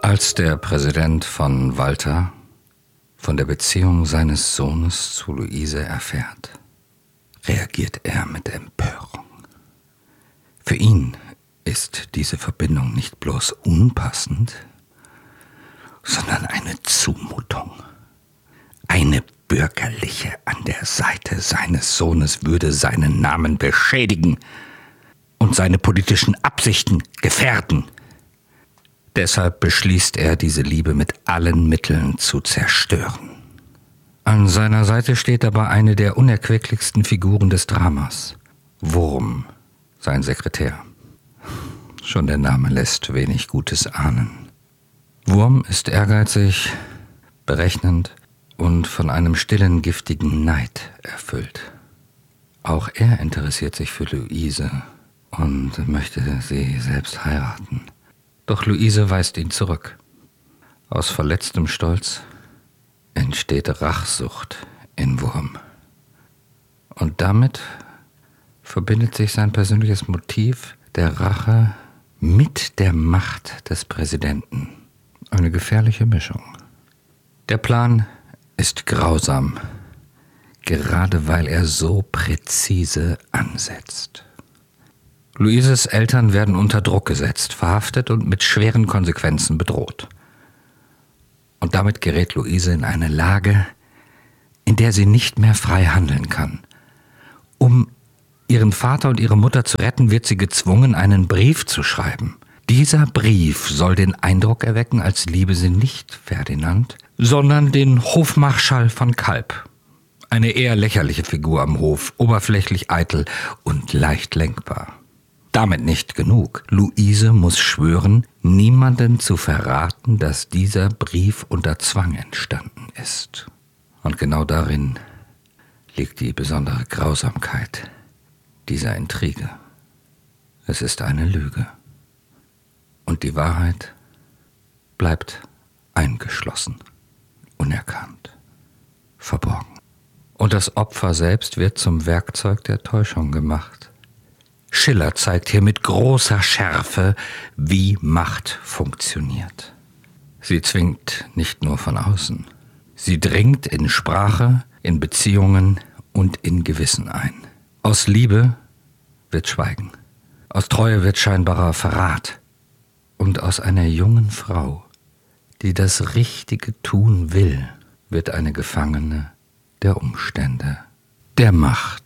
Als der Präsident von Walter von der Beziehung seines Sohnes zu Luise erfährt, reagiert er mit Empörung. Für ihn ist diese Verbindung nicht bloß unpassend, sondern eine Zumutung. Eine bürgerliche an der Seite seines Sohnes würde seinen Namen beschädigen und seine politischen Absichten gefährden. Deshalb beschließt er, diese Liebe mit allen Mitteln zu zerstören. An seiner Seite steht aber eine der unerquicklichsten Figuren des Dramas: Wurm, sein Sekretär. Schon der Name lässt wenig Gutes ahnen. Wurm ist ehrgeizig, berechnend und von einem stillen, giftigen Neid erfüllt. Auch er interessiert sich für Luise und möchte sie selbst heiraten. Doch Luise weist ihn zurück. Aus verletztem Stolz entsteht Rachsucht in Wurm. Und damit verbindet sich sein persönliches Motiv der Rache mit der Macht des Präsidenten. Eine gefährliche Mischung. Der Plan ist grausam, gerade weil er so präzise ansetzt. Luises Eltern werden unter Druck gesetzt, verhaftet und mit schweren Konsequenzen bedroht. Und damit gerät Luise in eine Lage, in der sie nicht mehr frei handeln kann. Um ihren Vater und ihre Mutter zu retten, wird sie gezwungen, einen Brief zu schreiben. Dieser Brief soll den Eindruck erwecken, als liebe sie nicht Ferdinand, sondern den Hofmarschall von Kalb. Eine eher lächerliche Figur am Hof, oberflächlich eitel und leicht lenkbar. Damit nicht genug. Luise muss schwören, niemanden zu verraten, dass dieser Brief unter Zwang entstanden ist. Und genau darin liegt die besondere Grausamkeit dieser Intrige. Es ist eine Lüge. Und die Wahrheit bleibt eingeschlossen, unerkannt, verborgen. Und das Opfer selbst wird zum Werkzeug der Täuschung gemacht. Schiller zeigt hier mit großer Schärfe, wie Macht funktioniert. Sie zwingt nicht nur von außen. Sie dringt in Sprache, in Beziehungen und in Gewissen ein. Aus Liebe wird Schweigen. Aus Treue wird scheinbarer Verrat. Und aus einer jungen Frau, die das Richtige tun will, wird eine Gefangene der Umstände, der Macht.